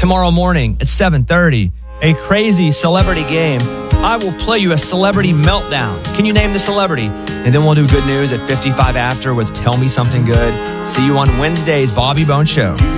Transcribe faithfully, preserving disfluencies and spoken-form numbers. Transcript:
Tomorrow morning at seven thirty, a crazy celebrity game. I will play you a celebrity meltdown. Can you name the celebrity? And then we'll do good news at fifty-five after with Tell Me Something Good. See you on Wednesday's Bobby Bones Show.